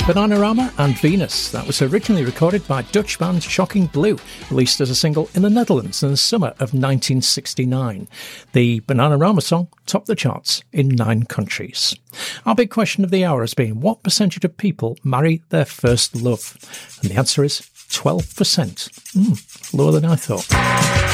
Bananarama and Venus. That was originally recorded by Dutch band Shocking Blue, released as a single in the Netherlands in the summer of 1969. The Bananarama song topped the charts in 9 countries. Our big question of the hour has been, what percentage of people marry their first love? And the answer is 12%. Lower than I thought.